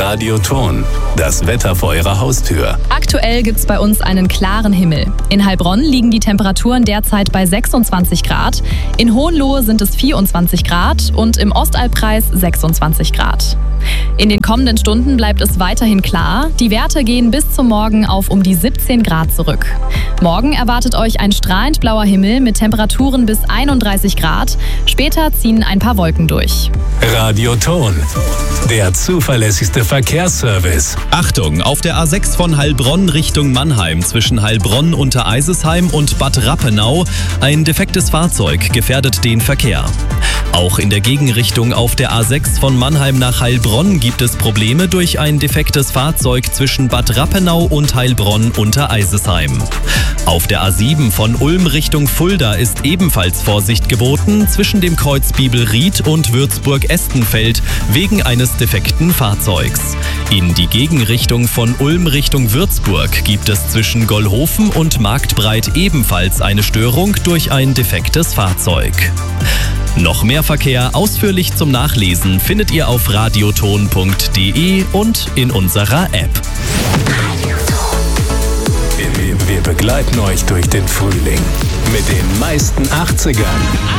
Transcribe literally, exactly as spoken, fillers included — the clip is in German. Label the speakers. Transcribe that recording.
Speaker 1: Radioton, das Wetter vor Ihrer Haustür.
Speaker 2: Aktuell gibt es bei uns einen klaren Himmel. In Heilbronn liegen die Temperaturen derzeit bei sechsundzwanzig Grad, in Hohenlohe sind es vierundzwanzig Grad und im Ostalbkreis sechsundzwanzig Grad. In den kommenden Stunden bleibt es weiterhin klar. Die Werte gehen bis zum Morgen auf um die siebzehn Grad zurück. Morgen erwartet euch ein strahlend blauer Himmel mit Temperaturen bis einunddreißig Grad. Später ziehen ein paar Wolken durch.
Speaker 1: Radioton, der zuverlässigste Verkehrsservice.
Speaker 3: Achtung, auf der A sechs von Heilbronn Richtung Mannheim zwischen Heilbronn unter Eisesheim und Bad Rappenau. Ein defektes Fahrzeug gefährdet den Verkehr. Auch in der Gegenrichtung auf der A sechs von Mannheim nach Heilbronn gibt es Probleme durch ein defektes Fahrzeug zwischen Bad Rappenau und Heilbronn unter Eisesheim. Auf der A sieben von Ulm Richtung Fulda ist ebenfalls Vorsicht geboten zwischen dem Kreuz Bibelried und Würzburg-Estenfeld wegen eines defekten Fahrzeugs. In die Gegenrichtung von Ulm Richtung Würzburg gibt es zwischen Gollhofen und Marktbreit ebenfalls eine Störung durch ein defektes Fahrzeug. Noch mehr Verkehr ausführlich zum Nachlesen findet ihr auf radioton punkt de und in unserer App.
Speaker 1: Wir begleiten euch durch den Frühling mit den meisten achtzigern.